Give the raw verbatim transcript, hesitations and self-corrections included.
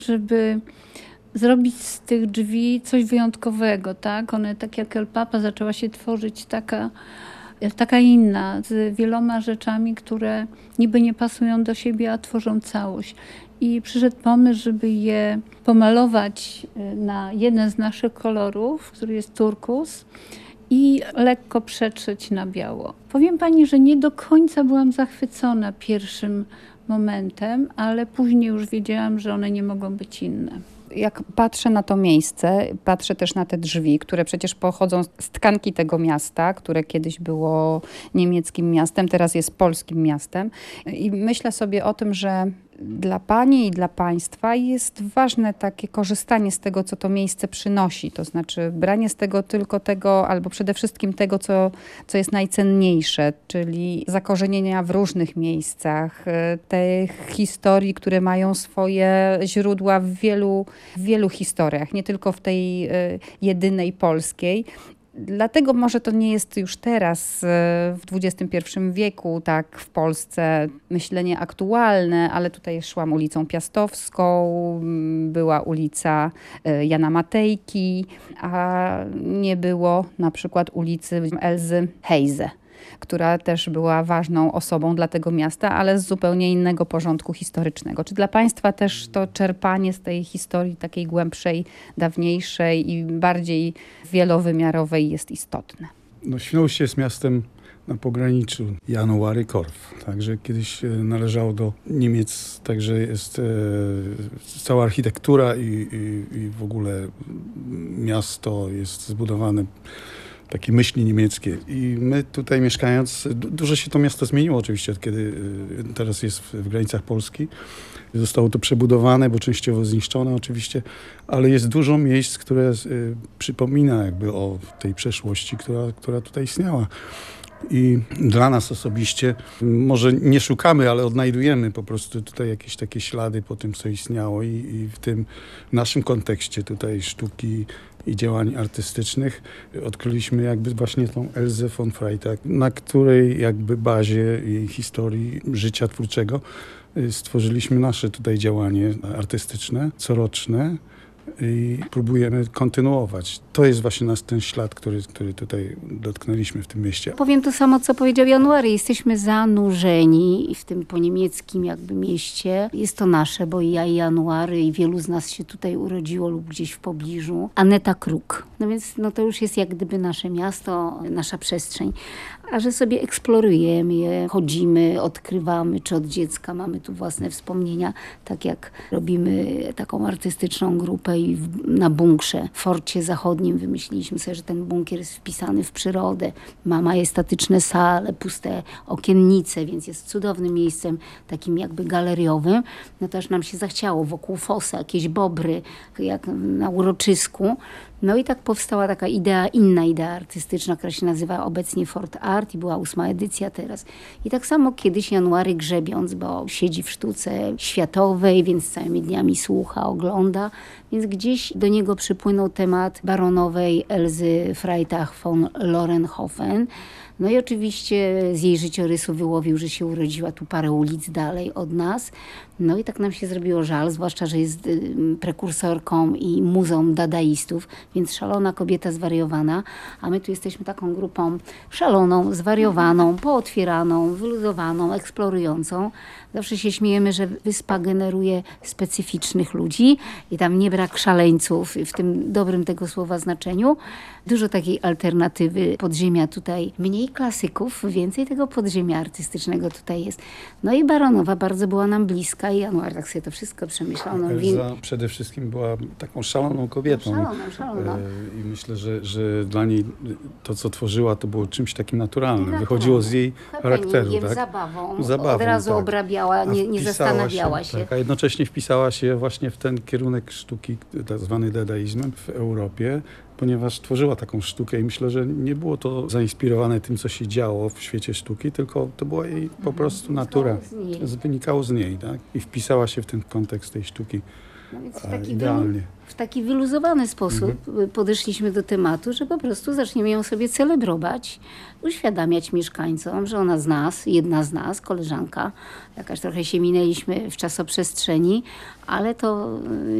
żeby zrobić z tych drzwi coś wyjątkowego, tak? One, tak jak El Papa, zaczęła się tworzyć taka, taka inna, z wieloma rzeczami, które niby nie pasują do siebie, a tworzą całość. I przyszedł pomysł, żeby je pomalować na jeden z naszych kolorów, który jest turkus, i lekko przetrzeć na biało. Powiem pani, że nie do końca byłam zachwycona pierwszym momentem, ale później już wiedziałam, że one nie mogą być inne. Jak patrzę na to miejsce, patrzę też na te drzwi, które przecież pochodzą z tkanki tego miasta, które kiedyś było niemieckim miastem, teraz jest polskim miastem. I myślę sobie o tym, że dla pani i dla państwa jest ważne takie korzystanie z tego, co to miejsce przynosi. To znaczy branie z tego tylko tego, albo przede wszystkim tego, co, co jest najcenniejsze, czyli zakorzenienia w różnych miejscach, tych historii, które mają swoje źródła w wielu, w wielu historiach, nie tylko w tej jedynej polskiej. Dlatego może to nie jest już teraz w dwudziestym pierwszym wieku, tak w Polsce, myślenie aktualne, ale tutaj szłam ulicą Piastowską, była ulica Jana Matejki, a nie było na przykład ulicy Elzy Hejze, która też była ważną osobą dla tego miasta, ale z zupełnie innego porządku historycznego. Czy dla państwa też to czerpanie z tej historii takiej głębszej, dawniejszej i bardziej wielowymiarowej jest istotne? No, Świnoujście jest miastem na pograniczu January-Korf. Także kiedyś należało do Niemiec, także jest e, cała architektura i, i, i w ogóle miasto jest zbudowane takiej myśli niemieckiej. I my tutaj mieszkając, dużo się to miasto zmieniło oczywiście, od kiedy teraz jest w, w granicach Polski. Zostało to przebudowane, bo częściowo zniszczone oczywiście, ale jest dużo miejsc, które y, przypomina jakby o tej przeszłości, która, która tutaj istniała. I dla nas osobiście, może nie szukamy, ale odnajdujemy po prostu tutaj jakieś takie ślady po tym, co istniało i, i w tym naszym kontekście tutaj sztuki i działań artystycznych odkryliśmy jakby właśnie tą Elzę von Freitag, na której jakby bazie jej historii życia twórczego stworzyliśmy nasze tutaj działanie artystyczne, coroczne. I próbujemy kontynuować. To jest właśnie nas ten ślad, który, który tutaj dotknęliśmy w tym mieście. Powiem to samo, co powiedział January. Jesteśmy zanurzeni w tym poniemieckim jakby mieście. Jest to nasze, bo i ja i January i wielu z nas się tutaj urodziło lub gdzieś w pobliżu. Aneta Kruk. No więc no to już jest jak gdyby nasze miasto, nasza przestrzeń. A że sobie eksplorujemy je, chodzimy, odkrywamy, czy od dziecka mamy tu własne wspomnienia, tak jak robimy taką artystyczną grupę i w, na bunkrze w Forcie Zachodnim wymyśliliśmy sobie, że ten bunkier jest wpisany w przyrodę. Ma majestatyczne sale, puste okiennice, więc jest cudownym miejscem takim jakby galeriowym. No też nam się zachciało wokół fosa, jakieś bobry, jak na uroczysku. No i tak powstała taka idea, inna idea artystyczna, która się nazywa obecnie Fort Art i była ósma edycja teraz. I tak samo kiedyś January grzebiąc, bo siedzi w sztuce światowej, więc całymi dniami słucha, ogląda, więc gdzieś do niego przypłynął temat baronowej Elzy Freitag von Lorenhofen. No i oczywiście z jej życiorysu wyłowił, że się urodziła tu parę ulic dalej od nas. No i tak nam się zrobiło żal, zwłaszcza, że jest prekursorką i muzą dadaistów, więc szalona kobieta zwariowana, a my tu jesteśmy taką grupą szaloną, zwariowaną, pootwieraną, wyluzowaną, eksplorującą. Zawsze się śmiejemy, że wyspa generuje specyficznych ludzi i tam nie brak szaleńców w tym dobrym tego słowa znaczeniu. Dużo takiej alternatywy podziemia tutaj, mniej klasyków, więcej tego podziemia artystycznego tutaj jest. No i Baronowa bardzo była nam bliska i Januar tak sobie to wszystko przemyślał. No, Elza przede wszystkim była taką szaloną kobietą. No, szaloną, szaloną. I myślę, że, że dla niej to, co tworzyła, to było czymś takim naturalnym. Wychodziło z jej charakteru. Tak? Zabawą, zabawą, od razu tak. obrabiała, nie, nie zastanawiała się. się. Tak, a jednocześnie wpisała się właśnie w ten kierunek sztuki, tak zwany dadaizmem w Europie, ponieważ tworzyła taką sztukę i myślę, że nie było to zainspirowane tym, co się działo w świecie sztuki, tylko to była jej po prostu natura. Wynikało z niej, tak? I wpisała się w ten kontekst tej sztuki No więc w A, taki, idealnie. wylu, w taki wyluzowany sposób podeszliśmy do tematu, że po prostu zaczniemy ją sobie celebrować, uświadamiać mieszkańcom, że ona z nas, jedna z nas, koleżanka, jakaś trochę się minęliśmy w czasoprzestrzeni, ale to